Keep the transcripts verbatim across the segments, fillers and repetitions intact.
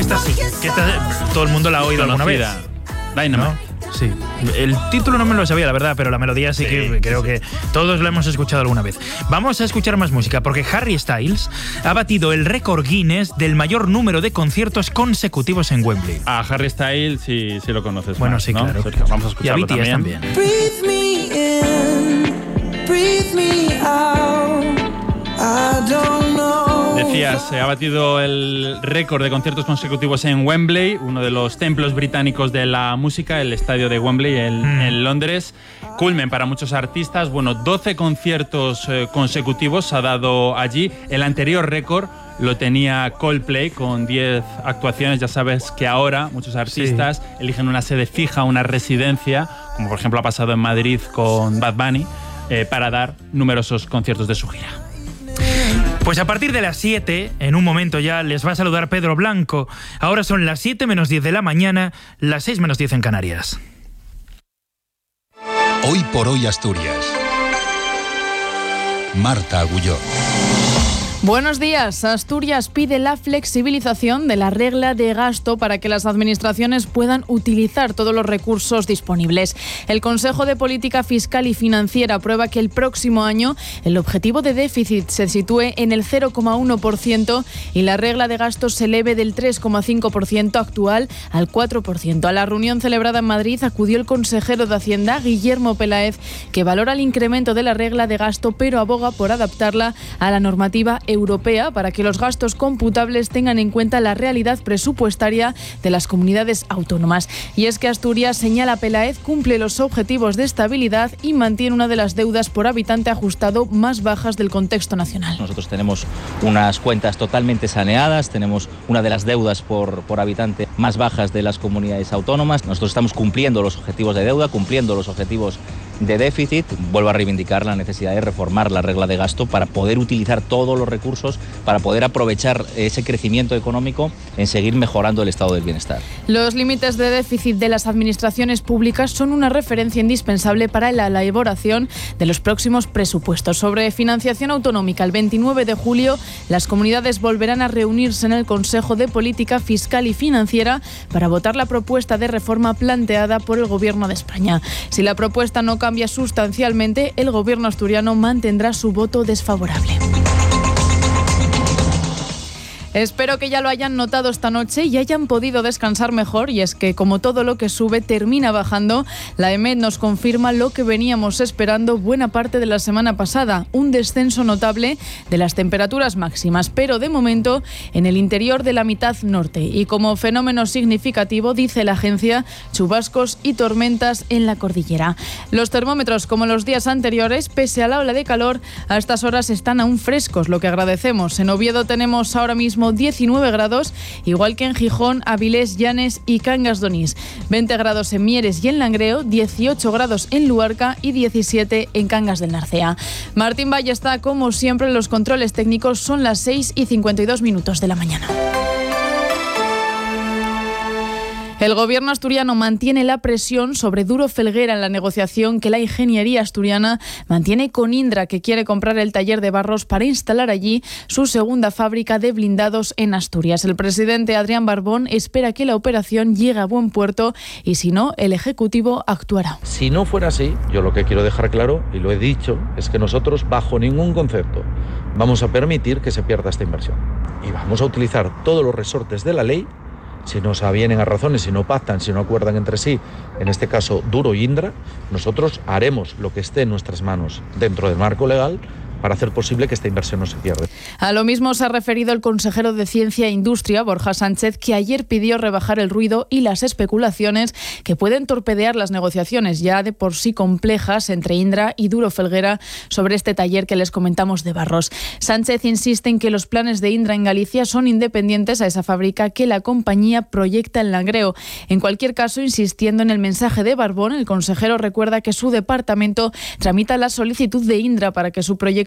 esta sí, que esta, todo el mundo la ha oído alguna vez. Dynamite. ¿No? Sí, el título no me lo sabía, la verdad, pero la melodía sí, sí que creo sí. que todos lo hemos escuchado alguna vez. Vamos a escuchar más música, porque Harry Styles ha batido el récord Guinness del mayor número de conciertos consecutivos en Wembley. A Harry Styles sí, sí lo conoces. Bueno, más, sí, ¿no? claro. Sergio, vamos a escucharlo y a B T S también. también. Breathe me in, breathe me out. I don't know. Decías, se ha batido el récord de conciertos consecutivos en Wembley, uno de los templos británicos de la música, el estadio de Wembley en, mm. en Londres. Culmen para muchos artistas. Bueno, doce conciertos eh, consecutivos ha dado allí. El anterior récord lo tenía Coldplay con diez actuaciones. Ya sabes que ahora muchos artistas sí. eligen una sede fija, una residencia, como por ejemplo ha pasado en Madrid con Bad Bunny, eh, para dar numerosos conciertos de su gira. Pues a partir de las siete, en un momento ya, les va a saludar Pedro Blanco. Ahora son las siete menos diez de la mañana, las seis menos diez en Canarias. Hoy por hoy Asturias. Marta Agulló. Buenos días. Asturias pide la flexibilización de la regla de gasto para que las administraciones puedan utilizar todos los recursos disponibles. El Consejo de Política Fiscal y Financiera aprueba que el próximo año el objetivo de déficit se sitúe en el cero coma uno por ciento y la regla de gasto se eleve del tres coma cinco por ciento actual al cuatro por ciento. A la reunión celebrada en Madrid acudió el consejero de Hacienda, Guillermo Peláez, que valora el incremento de la regla de gasto, pero aboga por adaptarla a la normativa europea para que los gastos computables tengan en cuenta la realidad presupuestaria de las comunidades autónomas. Y es que Asturias, señala Peláez, cumple los objetivos de estabilidad y mantiene una de las deudas por habitante ajustado más bajas del contexto nacional. Nosotros tenemos unas cuentas totalmente saneadas, tenemos una de las deudas por, por habitante más bajas de las comunidades autónomas. Nosotros estamos cumpliendo los objetivos de deuda, cumpliendo los objetivos de déficit. Vuelvo a reivindicar la necesidad de reformar la regla de gasto para poder utilizar todos los recursos, para poder aprovechar ese crecimiento económico en seguir mejorando el estado del bienestar. Los límites de déficit de las administraciones públicas son una referencia indispensable para la elaboración de los próximos presupuestos. Sobre financiación autonómica, el veintinueve de julio las comunidades volverán a reunirse en el Consejo de Política Fiscal y Financiera para votar la propuesta de reforma planteada por el Gobierno de España. Si la propuesta no cambia sustancialmente, el Gobierno asturiano mantendrá su voto desfavorable. Espero que ya lo hayan notado esta noche y hayan podido descansar mejor, y es que como todo lo que sube termina bajando, la E M E D nos confirma lo que veníamos esperando buena parte de la semana pasada, un descenso notable de las temperaturas máximas, pero de momento en el interior de la mitad norte, y como fenómeno significativo, dice la agencia, chubascos y tormentas en la cordillera. Los termómetros, como los días anteriores, pese a la ola de calor, a estas horas están aún frescos, lo que agradecemos. En Oviedo tenemos ahora mismo diecinueve grados, igual que en Gijón, Avilés, Llanes y Cangas de Onís. veinte grados en Mieres y en Langreo, dieciocho grados en Luarca y diecisiete en Cangas del Narcea. Martín Valle está, como siempre, en los controles técnicos. Son las seis y cincuenta y dos minutos de la mañana. El Gobierno asturiano mantiene la presión sobre Duro Felguera en la negociación que la ingeniería asturiana mantiene con Indra, que quiere comprar el taller de Barros para instalar allí su segunda fábrica de blindados en Asturias. El presidente Adrián Barbón espera que la operación llegue a buen puerto y, si no, el Ejecutivo actuará. Si no fuera así, yo lo que quiero dejar claro, y lo he dicho, es que nosotros, bajo ningún concepto, vamos a permitir que se pierda esta inversión. Y vamos a utilizar todos los resortes de la ley. Si no se avienen a razones, si no pactan, si no acuerdan entre sí, en este caso Duro y Indra, nosotros haremos lo que esté en nuestras manos dentro del marco legal para hacer posible que esta inversión no se pierda. A lo mismo se ha referido el consejero de Ciencia e Industria, Borja Sánchez, que ayer pidió rebajar el ruido y las especulaciones que pueden torpedear las negociaciones ya de por sí complejas entre Indra y Duro Felguera sobre este taller que les comentamos de Barros. Sánchez insiste en que los planes de Indra en Galicia son independientes a esa fábrica que la compañía proyecta en Langreo. En cualquier caso, insistiendo en el mensaje de Barbón, el consejero recuerda que su departamento tramita la solicitud de Indra para que su proyecto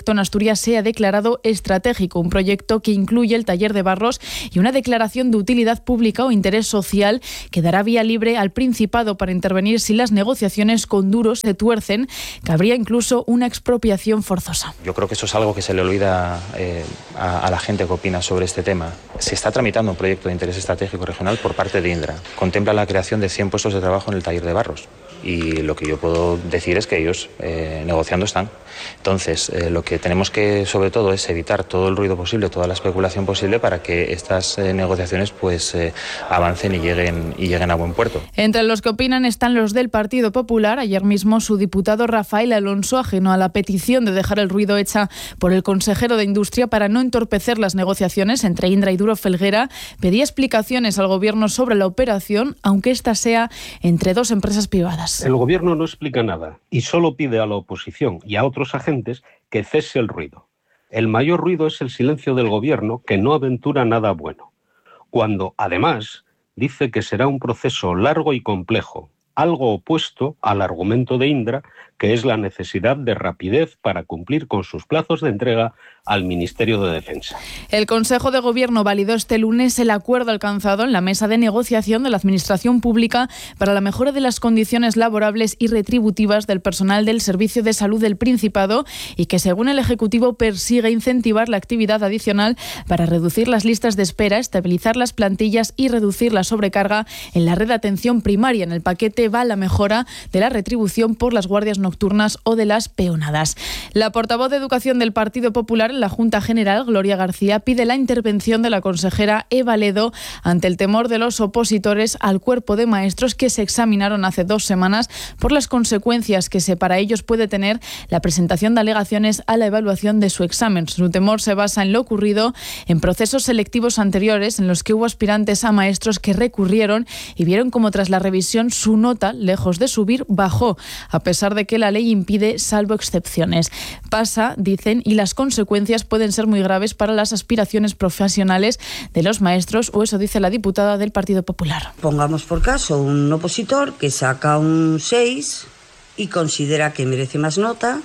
proyecto en Asturias sea declarado estratégico, un proyecto que incluye el taller de barros y una declaración de utilidad pública o interés social que dará vía libre al Principado para intervenir si las negociaciones con Duro se tuercen, que habría incluso una expropiación forzosa. Yo creo que eso es algo que se le olvida eh, a, a la gente que opina sobre este tema. Se está tramitando un proyecto de interés estratégico regional por parte de Indra. Contempla la creación de cien puestos de trabajo en el taller de barros. Y lo que yo puedo decir es que ellos eh, negociando están. Entonces, eh, lo que tenemos que, sobre todo, es evitar todo el ruido posible, toda la especulación posible para que estas eh, negociaciones pues eh, avancen y lleguen, y lleguen a buen puerto. Entre los que opinan están los del Partido Popular. Ayer mismo su diputado Rafael Alonso, ajeno a la petición de dejar el ruido hecha por el consejero de Industria para no entorpecer las negociaciones entre Indra y Duro Felguera, pedía explicaciones al Gobierno sobre la operación, aunque esta sea entre dos empresas privadas. El Gobierno no explica nada y solo pide a la oposición y a otros agentes que cese el ruido. El mayor ruido es el silencio del Gobierno, que no aventura nada bueno, cuando, además, dice que será un proceso largo y complejo, algo opuesto al argumento de Indra, que es la necesidad de rapidez para cumplir con sus plazos de entrega al Ministerio de Defensa. El Consejo de Gobierno validó este lunes el acuerdo alcanzado en la mesa de negociación de la Administración Pública para la mejora de las condiciones laborables y retributivas del personal del Servicio de Salud del Principado y que, según el Ejecutivo, persigue incentivar la actividad adicional para reducir las listas de espera, estabilizar las plantillas y reducir la sobrecarga en la red de atención primaria. En el paquete va la mejora de la retribución por las guardias nocturnas o de las peonadas. La portavoz de Educación del Partido Popular en la Junta General, Gloria García, pide la intervención de la consejera Eva Ledo ante el temor de los opositores al cuerpo de maestros que se examinaron hace dos semanas por las consecuencias que se para ellos puede tener la presentación de alegaciones a la evaluación de su examen. Su temor se basa en lo ocurrido en procesos selectivos anteriores en los que hubo aspirantes a maestros que recurrieron y vieron como tras la revisión su nota, lejos de subir, bajó, a pesar de que la ley impide salvo excepciones. Pasa, dicen, y las consecuencias pueden ser muy graves para las aspiraciones profesionales de los maestros, o eso dice la diputada del Partido Popular. Pongamos por caso un opositor que saca un seis y considera que merece más nota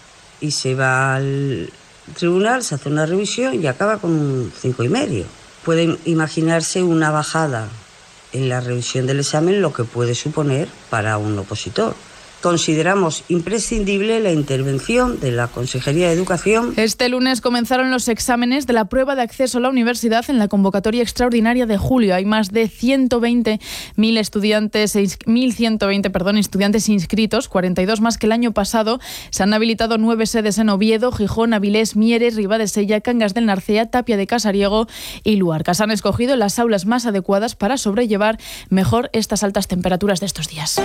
y se va al tribunal, se hace una revisión y acaba con un cinco y medio. Pueden imaginarse una bajada en la revisión del examen, lo que puede suponer para un opositor. Consideramos imprescindible la intervención de la Consejería de Educación. Este lunes comenzaron los exámenes de la prueba de acceso a la universidad en la convocatoria extraordinaria de julio. Hay más de ciento veinte mil estudiantes, mil ciento veinte, perdón, estudiantes inscritos, cuarenta y dos más que el año pasado. Se han habilitado nueve sedes en Oviedo, Gijón, Avilés, Mieres, Ribadesella, Cangas del Narcea, Tapia de Casariego y Luarcas. Han escogido las aulas más adecuadas para sobrellevar mejor estas altas temperaturas de estos días.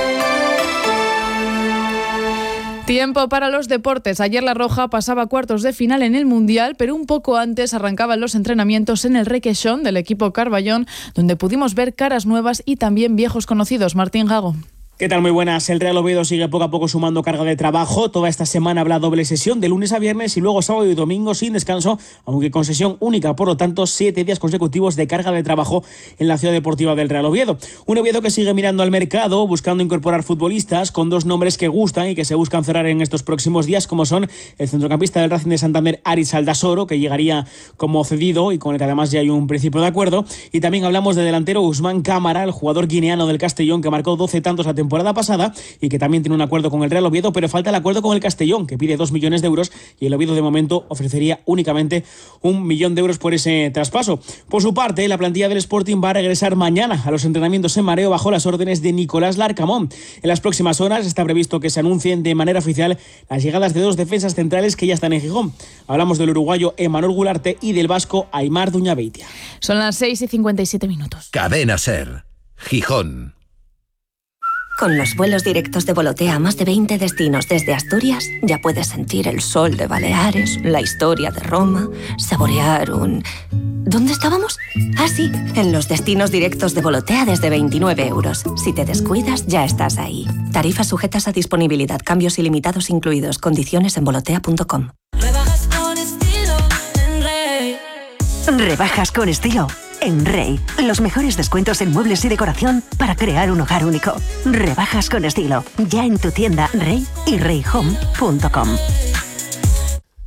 Tiempo para los deportes. Ayer la Roja pasaba a cuartos de final en el Mundial, pero un poco antes arrancaban los entrenamientos en el Requesón del equipo Carballón, donde pudimos ver caras nuevas y también viejos conocidos. Martín Gago. ¿Qué tal? Muy buenas. El Real Oviedo sigue poco a poco sumando carga de trabajo. Toda esta semana habrá doble sesión de lunes a viernes y luego sábado y domingo sin descanso, aunque con sesión única. Por lo tanto, siete días consecutivos de carga de trabajo en la ciudad deportiva del Real Oviedo. Un Oviedo que sigue mirando al mercado, buscando incorporar futbolistas con dos nombres que gustan y que se buscan cerrar en estos próximos días, como son el centrocampista del Racing de Santander, Aritz Aldasoro, que llegaría como cedido y con el que además ya hay un principio de acuerdo. Y también hablamos de delantero Usman Cámara, el jugador guineano del Castellón, que marcó doce tantos a temporada temporada pasada y que también tiene un acuerdo con el Real Oviedo, pero falta el acuerdo con el Castellón, que pide dos millones de euros y el Oviedo de momento ofrecería únicamente un millón de euros por ese traspaso. Por su parte, la plantilla del Sporting va a regresar mañana a los entrenamientos en mareo bajo las órdenes de Nicolás Larcamón. En las próximas horas está previsto que se anuncien de manera oficial las llegadas de dos defensas centrales que ya están en Gijón. Hablamos del uruguayo Emanol Gularte y del vasco Aimar Duñabeitia. Son las seis y cincuenta y siete minutos. Cadena SER, Gijón. Con los vuelos directos de Volotea a más de veinte destinos desde Asturias, ya puedes sentir el sol de Baleares, la historia de Roma, saborear un... ¿Dónde estábamos? Ah, sí, en los destinos directos de Volotea desde veintinueve euros. Si te descuidas, ya estás ahí. Tarifas sujetas a disponibilidad, cambios ilimitados incluidos, condiciones en volotea punto com. Rebajas con estilo en Rey. Rebajas con estilo en Rey. Los mejores descuentos en muebles y decoración para crear un hogar único. Rebajas con estilo. Ya en tu tienda Rey y rey home punto com.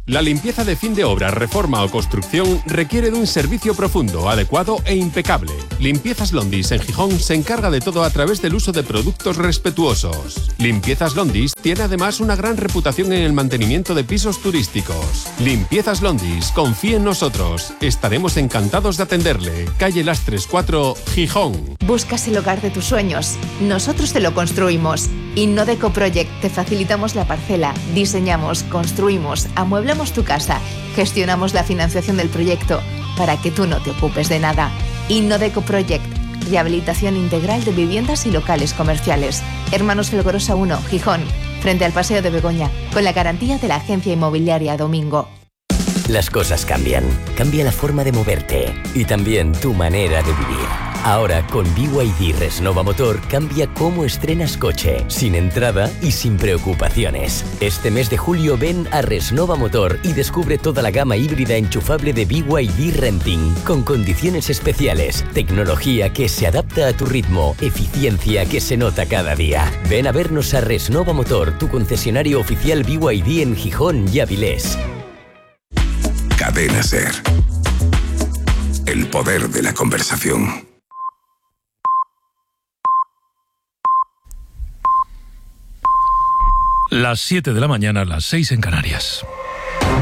La limpieza de fin de obra, reforma o construcción requiere de un servicio profundo, adecuado e impecable. Limpiezas Londis en Gijón se encarga de todo a través del uso de productos respetuosos. Limpiezas Londis tiene además una gran reputación en el mantenimiento de pisos turísticos. Limpiezas Londis, confíe en nosotros. Estaremos encantados de atenderle. Calle Lastres cuatro, Gijón. ¿Buscas el hogar de tus sueños? Nosotros te lo construimos. Innodeco Project, te facilitamos la parcela, diseñamos, construimos, amueblamos tu casa, gestionamos la financiación del proyecto para que tú no te ocupes de nada. Innodeco Project, rehabilitación integral de viviendas y locales comerciales. Hermanos Felgorosa uno, Gijón, frente al Paseo de Begoña, con la garantía de la agencia inmobiliaria Domingo. Las cosas cambian, cambia la forma de moverte y también tu manera de vivir. Ahora con B Y D Resnova Motor cambia cómo estrenas coche, sin entrada y sin preocupaciones. Este mes de julio ven a Resnova Motor y descubre toda la gama híbrida enchufable de B Y D Renting, con condiciones especiales, tecnología que se adapta a tu ritmo, eficiencia que se nota cada día. Ven a vernos a Resnova Motor, tu concesionario oficial B Y D en Gijón y Avilés. Cadena SER. El poder de la conversación. Las siete de la mañana, las seis en Canarias.